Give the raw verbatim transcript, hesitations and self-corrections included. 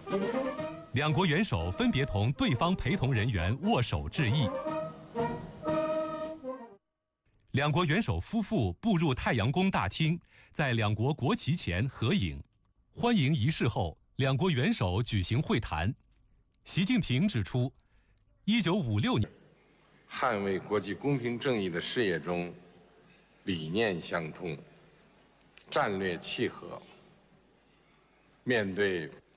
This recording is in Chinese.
两国元首分别同对方陪同人员握手致意。两国元首夫妇步入太阳宫大厅，在两国国旗前合影。欢迎仪式后，两国元首举行会谈。习近平指出，一九五六年捍卫国际公平正义的事业中，理念相通，战略契合。面对